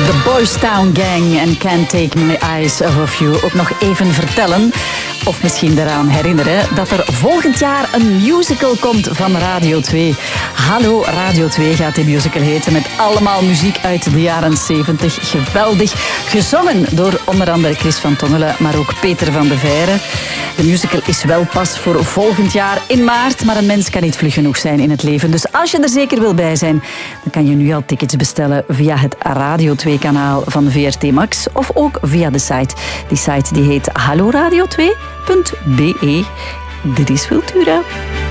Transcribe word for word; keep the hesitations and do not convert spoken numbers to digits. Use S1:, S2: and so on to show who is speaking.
S1: The Boys Town Gang en Can't Take My Eyes Off You. Ook nog even vertellen, of misschien eraan herinneren, dat er volgend jaar een musical komt van Radio twee. Hallo Radio twee gaat die musical heten, met allemaal muziek uit de jaren zeventig. Geweldig. Gezongen door onder andere Chris van Tongelen, maar ook Peter van de Veire. De musical is wel pas voor volgend jaar in maart, maar een mens kan niet vlug genoeg zijn in het leven. Dus als je er zeker wil bij zijn, dan kan je nu al tickets bestellen via het Radio twee kanaal van V R T Max of ook via de site. Die site die heet hallo radio twee punt be. Dit is Wiltura.